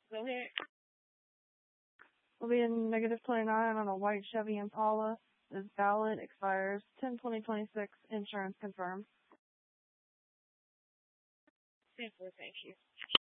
Go ahead. Will be a -29 on a white Chevy Impala. Is valid, expires 10/20/26. Insurance confirmed. 10-4, thank you.